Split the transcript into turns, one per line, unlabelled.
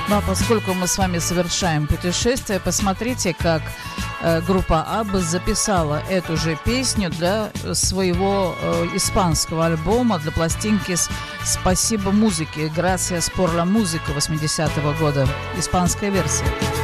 Ну, а поскольку мы с вами совершаем путешествие, посмотрите, как группа Абба записала эту же песню для своего испанского альбома, для пластинки «Спасибо музыке», «Gracias por la música» 80-го года, испанская версия.